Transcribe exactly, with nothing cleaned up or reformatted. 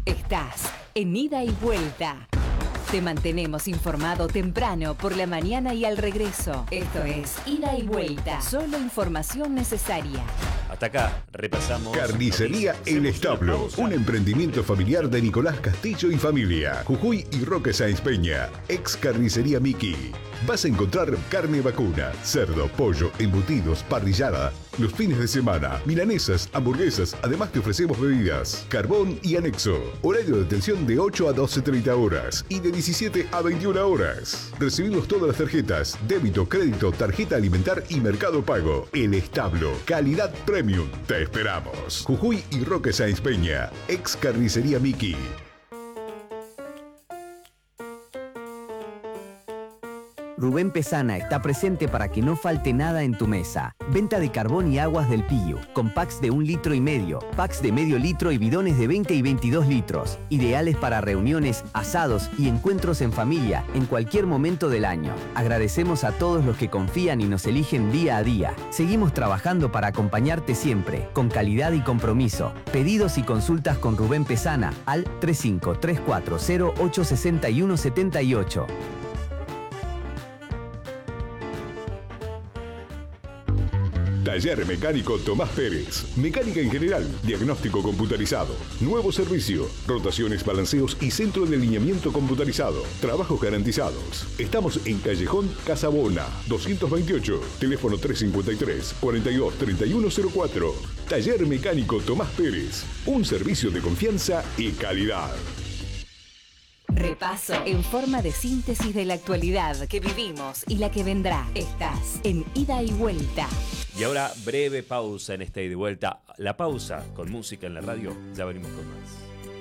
Estás en Ida y Vuelta. Te mantenemos informado temprano, por la mañana y al regreso. Esto es Ida y Vuelta. Solo información necesaria. Hasta acá repasamos. Carnicería El Establo, un emprendimiento familiar de Nicolás Castillo y familia. Jujuy y Roque Sáenz Peña, ex Carnicería Miki. Vas a encontrar carne vacuna, cerdo, pollo, embutidos, parrillada, los fines de semana, milanesas, hamburguesas. Además te ofrecemos bebidas, carbón y anexo. Horario de atención de ocho a doce treinta horas y de diecisiete a veintiuna horas. Recibimos todas las tarjetas, débito, crédito, tarjeta alimentar y mercado pago. El Establo, calidad premium. Te esperamos. Jujuy y Roque Sáenz Peña, ex Carnicería Miki. Rubén Pesana está presente para que no falte nada en tu mesa. Venta de carbón y aguas del Pillo, con packs de un litro y medio, packs de medio litro y bidones de veinte y veintidós litros. Ideales para reuniones, asados y encuentros en familia en cualquier momento del año. Agradecemos a todos los que confían y nos eligen día a día. Seguimos trabajando para acompañarte siempre, con calidad y compromiso. Pedidos y consultas con Rubén Pesana al tres cinco tres cuatro cero ocho seis uno siete ocho. Taller Mecánico Tomás Pérez. Mecánica en general, diagnóstico computarizado, nuevo servicio, rotaciones, balanceos y centro de alineamiento computarizado. Trabajos garantizados. Estamos en Callejón Casabona, doscientos veintiocho, teléfono tres cinco tres, cuarenta y dos, treinta y uno cero cuatro. Taller Mecánico Tomás Pérez. Un servicio de confianza y calidad. Repaso en forma de síntesis de la actualidad que vivimos y la que vendrá. Estás en Ida y Vuelta. Y ahora, breve pausa en esta ida y vuelta. La pausa con música en la radio. Ya venimos con más.